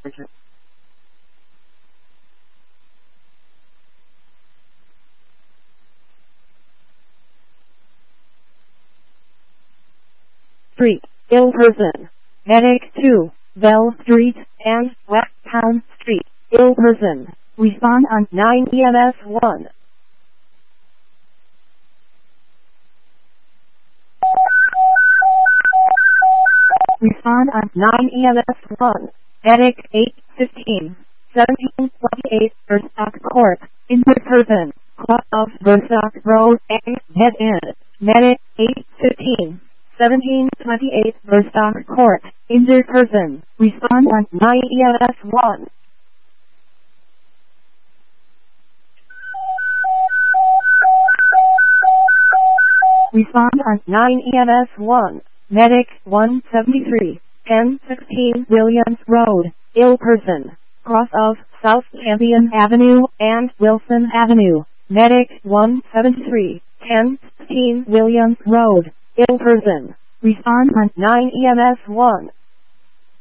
Street, ill person. Medic 2, Bell Street and West Town Street, ill person. Respond on 9 EMS 1. Respond on 9 EMS 1. Medic 815, 1728, Verstock Court, injured person, cross of Verstock Road and dead end. Medic 815, 1728, Verstock Court, injured person. Respond on 9 EMS 1. Respond on 9 EMS 1. Medic 173, 1016 Williams Road, ill person, cross of South Champion Avenue and Wilson Avenue. Medic 173, 1016 Williams Road, ill person. Respond on 9 EMS 1.